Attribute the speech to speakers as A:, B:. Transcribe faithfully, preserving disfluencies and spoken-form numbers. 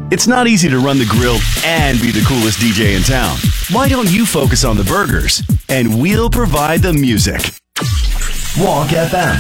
A: It's not easy to run the grill and be the coolest D J in town. Why don't you focus on the burgers? And we'll provide the music. Walk F M.